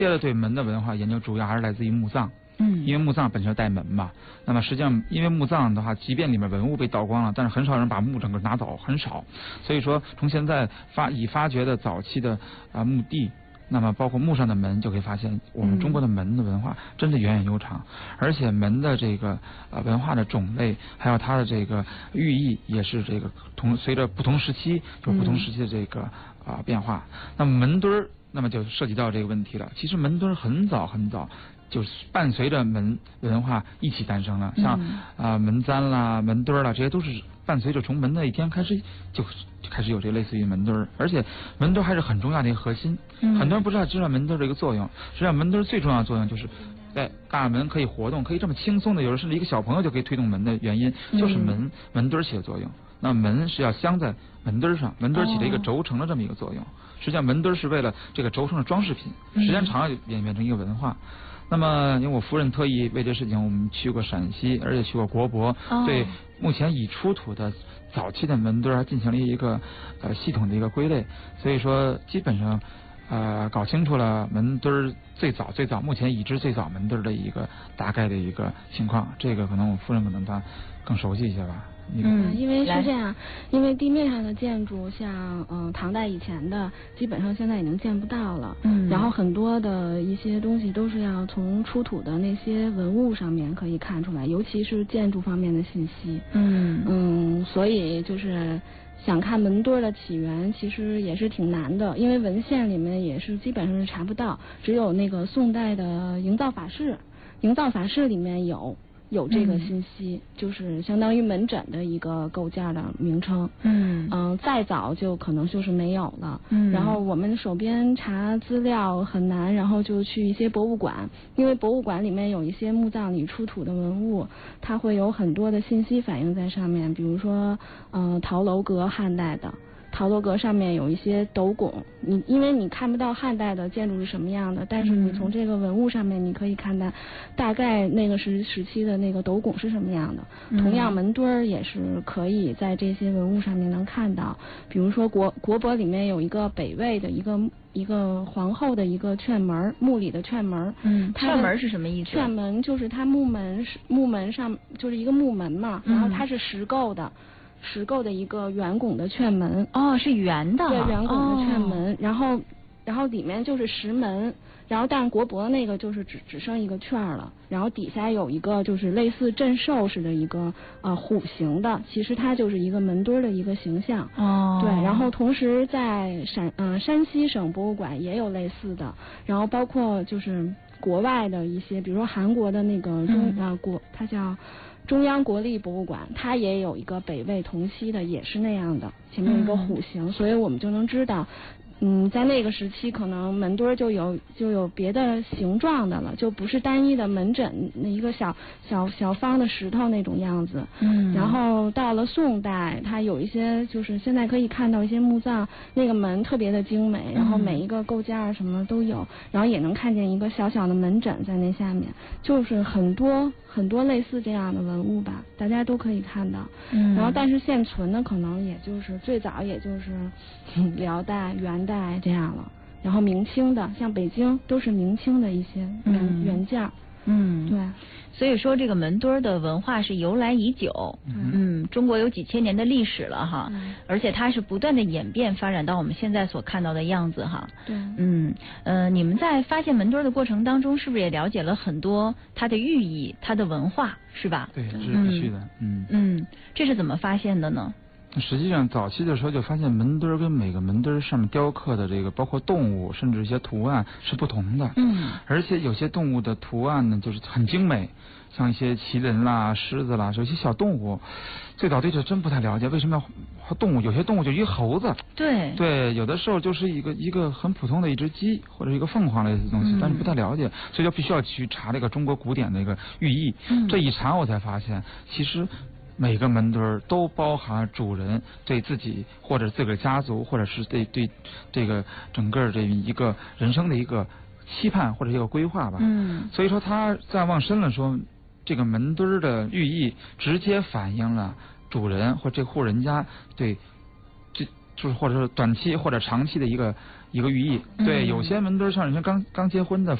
接着对门的文化研究主要还是来自于墓葬。因为墓葬本身带门嘛，那么实际上因为墓葬的话，即便里面文物被盗光了，但是很少人把墓整个拿走，很少。所以说从现在发掘的早期的墓地，那么包括墓上的门，就可以发现我们中国的门的文化真的源远流长，而且门的这个文化的种类，还有它的这个寓意，也是这个随着不同时期有不同时期的这个变化。那么门墩儿，那么就涉及到这个问题了。其实门墩儿很早很早，就是伴随着门文化一起诞生了，像门簪啦、门墩儿啦，这些都是伴随着从门那一天开始就开始有这类似于门墩儿，而且门墩儿还是很重要的一个核心。很多人不知道门墩儿这个作用，实际上门墩儿最重要的作用就是在大门可以活动，可以这么轻松的，有的甚至一个小朋友就可以推动门的原因，就是门墩儿起的作用。那门是要镶在门墩儿上，门墩儿起了一个轴承的这么一个作用。实际上门墩儿是为了这个轴承的装饰品，时间长了就变成一个文化。那么因为我夫人特意为这事情，我们去过陕西，而且去过国博，对目前已出土的早期的门墩儿进行了一个系统的一个归类，所以说基本上搞清楚了门墩儿最早目前已知最早门墩儿的一个大概的一个情况。这个可能我夫人可能她更熟悉一些吧。 因为是这样，因为地面上的建筑像唐代以前的基本上现在已经见不到了，然后很多的一些东西都是要从出土的那些文物上面可以看出来，尤其是建筑方面的信息。所以就是想看门墩儿的起源其实也是挺难的，因为文献里面也是基本上是查不到，只有那个宋代的营造法式里面有这个信息，就是相当于门诊的一个构件的名称。再早就可能就是没有了。然后我们手边查资料很难，然后就去一些博物馆，因为博物馆里面有一些墓葬里出土的文物，它会有很多的信息反映在上面，比如说陶楼阁汉代的。陶楼阁上面有一些斗拱，因为你看不到汉代的建筑是什么样的，但是你从这个文物上面你可以看到大概那个时期的那个斗拱是什么样的。同样门墩儿也是可以在这些文物上面能看到，比如说国博里面有一个北魏的一个皇后的一个券门，墓里的券门。 券门是什么意思？ 券门就是它木门上就是一个木门嘛，然后它是石构的一个圆拱的券门。 是圆的。 对，圆拱的券门，然后里面就是石门，然后但是国博那个就是只剩一个券了，然后底下有一个就是类似镇兽似的一个虎形的，其实它就是一个门墩儿的一个形象。对，然后同时在山西省博物馆也有类似的，然后包括就是国外的一些，比如说韩国的那个它叫中央国立博物馆，它也有一个北魏同期的，也是那样的，前面一个虎形，所以我们就能知道在那个时期可能门墩儿就有别的形状的了，就不是单一的门诊那一个小方的石头那种样子。然后到了宋代，它有一些就是现在可以看到一些墓葬，那个门特别的精美，然后每一个构件什么都有，然后也能看见一个小小的门诊在那下面，就是很多类似这样的文物吧，大家都可以看到。然后但是现存的可能也就是最早也就是辽代、元代这样了，然后明清的像北京都是明清的一些原件。对， 所以说这个门墩儿的文化是由来已久。中国有几千年的历史了哈，而且它是不断的演变发展到我们现在所看到的样子哈。 对。 你们在发现门墩儿的过程当中，是不是也了解了很多它的寓意、它的文化，是吧？ 对，这是必须的。 这是怎么发现的呢？ 实际上早期的时候就发现门墩儿跟每个门墩儿上面雕刻的这个包括动物甚至一些图案是不同的。而且有些动物的图案呢就是很精美，像一些麒麟啦、狮子啦，有些小动物最早对这真不太了解，为什么要动物？有些动物就一个猴子。对，有的时候就是一个很普通的一只鸡或者一个凤凰类的东西，但是不太了解，所以就必须要去查这个中国古典的一个寓意。这一查我才发现，其实每个门墩儿都包含主人对自己或者自个儿家族或者是对这个整个这一个人生的一个期盼或者一个规划吧。所以说他再往深了说，这个门墩儿的寓意直接反映了主人或这户人家对就是或者是短期或者长期的一个寓意。对，有些门墩像你像刚结婚的